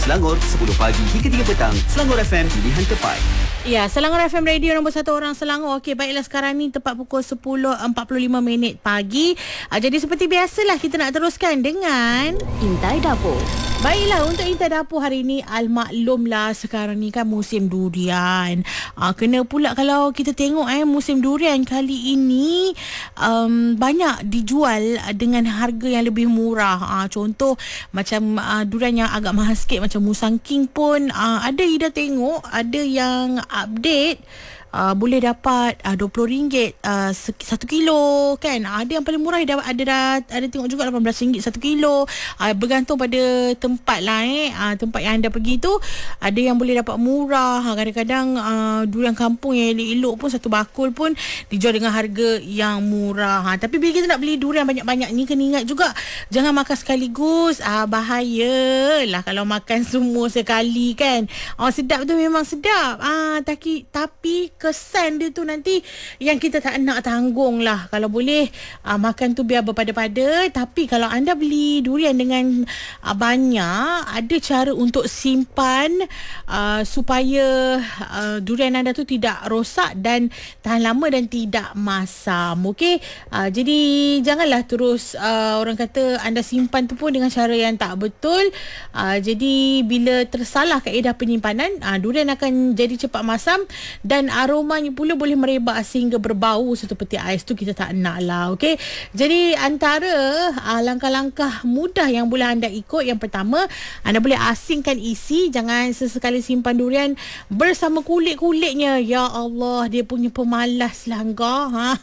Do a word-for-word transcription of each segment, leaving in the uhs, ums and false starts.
Selangor, sepuluh pagi hingga tiga petang. Selangor F M, pilihan tepat. Ya, Selangor F M Radio nombor satu orang Selangor. Okey, baiklah sekarang ni tepat pukul sepuluh empat puluh lima minit pagi. Uh, jadi seperti biasalah kita nak teruskan dengan Intai Dapur. Baiklah, untuk Intai Dapur hari ni, almaklumlah sekarang ni kan musim durian. Uh, kena pula kalau kita tengok eh musim durian kali ini um, banyak dijual dengan harga yang lebih murah. Uh, contoh macam uh, durian yang agak mahal sikit macam Musang King pun uh, ada Ida tengok, ada yang update Uh, boleh dapat uh, dua puluh ringgit uh, satu kilo kan. Uh, ada yang paling murah ada ada dah, ada tengok juga lapan belas ringgit satu kilo. Uh, bergantung pada tempat lah eh. Uh, tempat yang anda pergi tu ada yang boleh dapat murah. Uh, kadang-kadang uh, durian kampung yang elok-elok pun satu bakul pun dijual dengan harga yang murah. Uh, tapi bila kita nak beli durian banyak-banyak ni kena ingat juga jangan makan sekaligus. Uh, bahayalah kalau makan semua sekali kan. Uh, sedap tu memang sedap. Uh, tapi tapi kesan dia tu nanti yang kita tak nak tanggung lah. Kalau boleh uh, makan tu biar berpada-pada. Tapi kalau anda beli durian dengan uh, banyak, ada cara untuk simpan uh, supaya uh, durian anda tu tidak rosak dan tahan lama dan tidak masam. Okey, uh, jadi janganlah terus uh, orang kata anda simpan tu pun dengan cara yang tak betul. uh, jadi bila tersalah kaedah penyimpanan, uh, durian akan jadi cepat masam dan aromanya pula boleh merebak sehingga berbau seperti ais tu kita tak nak lah. Okey, jadi antara uh, langkah-langkah mudah yang boleh anda ikut, yang pertama anda boleh asingkan isi. Jangan sesekali simpan durian bersama kulit-kulitnya. Ya Allah, dia punya pemalas lah engkau. Ha?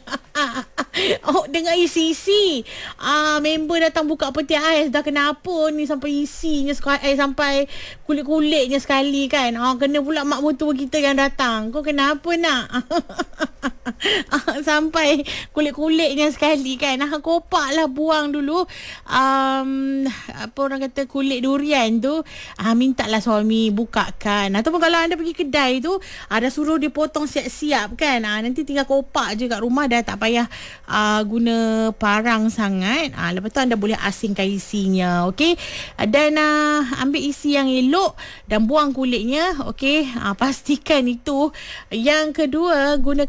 Oh, dengan isi-isi. Ah, member datang buka peti ais dah kenapa ni sampai isinya sekali, eh, sampai kulit-kulitnya sekali kan. Ah, kena pula mak mertua kita yang datang. Kau kenapa nak? ah, sampai kulit-kulitnya sekali kan. Ah, kopak lah buang dulu. Um, apa orang kata kulit durian tu. Ah, mintalah suami bukakan. Ataupun kalau anda pergi kedai tu, ada ah, suruh dia potong siap-siap kan. Ah, nanti tinggal kopak je kat rumah, dah tak payah uh, guna parang sangat. Uh, lepas tu anda boleh asingkan isinya. Okey, dan uh, ambil isi yang elok dan buang kulitnya. Okey, uh, pastikan itu. Yang kedua, guna